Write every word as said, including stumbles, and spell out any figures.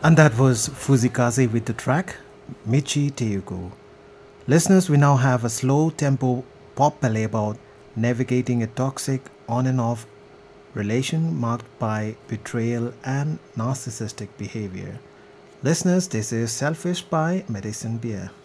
And that was Fuzikaze with the track Michi Teuku. Listeners, we now have a slow tempo pop ballet about navigating a toxic on and off relation marked by betrayal and narcissistic behavior. Listeners, this is Selfish by Medicine Beer.